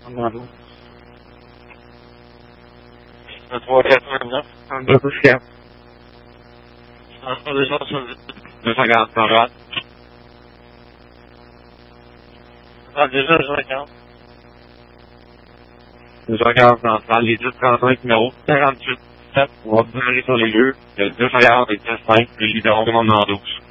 32. 389. 32 plus 4. 270. 240 par droite. 240. 240 centrale, les 1035 numéros 48 7. On va vous aller sur les lieux. Il y a 240 et 15 5, le leader demande en 12.